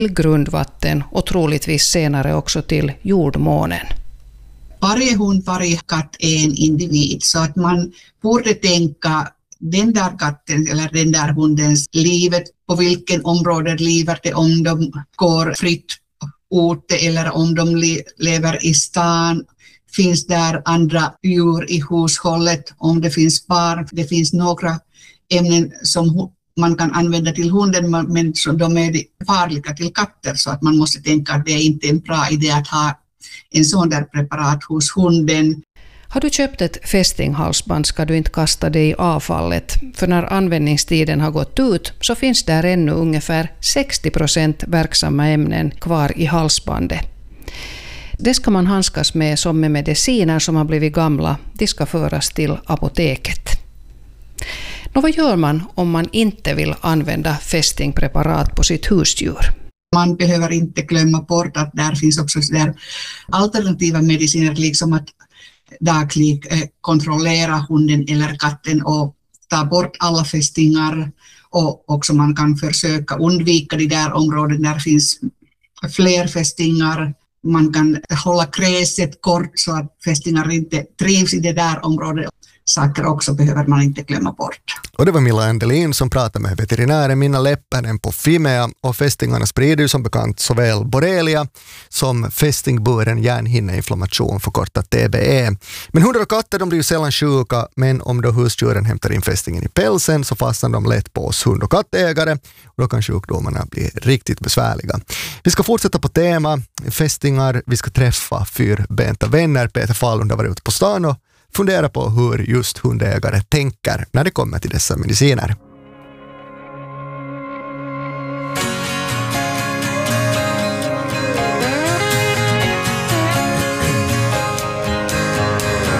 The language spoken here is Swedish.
till grundvatten och troligtvis senare också till jordmånen. Varje hund, varje katt är en individ, så att man borde tänka den där katten eller den där hundens livet, på vilken område lever det, om de går fritt ute eller om de lever i stan. Finns där andra djur i hushållet, om det finns barn, det finns några ämnen som man kan använda till hunden men de är farliga till katter, så att man måste tänka att det är inte en bra idé att ha en sån där preparat hos hunden. Har du köpt ett fästinghalsband ska du inte kasta det i avfallet, för när användningstiden har gått ut så finns där ännu ungefär 60% verksamma ämnen kvar i halsbandet. Det ska man handskas med som med mediciner som har blivit gamla. De ska föras till apoteket. Vad gör man om man inte vill använda fästingpreparat på sitt husdjur? Man behöver inte glömma bort att där finns också där alternativa mediciner, liksom att dagligen kontrollera hunden eller katten och ta bort alla fästingar, och också man kan försöka undvika de där områden där finns fler fästingar. Man kan hålla gräset kort så att fästingar inte trivs i det där området. Saker också behöver man inte glömma bort. Och det var Milla Endelin som pratade med veterinären Minna Leppänen på Fimea, och fästingarna sprider ju som bekant såväl borrelia som fästingburen hjärnhinneinflammation, förkortat TBE. Men hundar och katter, de blir ju sällan sjuka, men om då husdjuren hämtar in fästingen i pälsen så fastnar de lätt på oss hund- och kattägare, och då kan sjukdomarna bli riktigt besvärliga. Vi ska fortsätta på tema fästingar, vi ska träffa fyrbenta vänner. Peter Fahlund har varit ute på stan och fundera på hur just hundägare tänker när det kommer till dessa mediciner.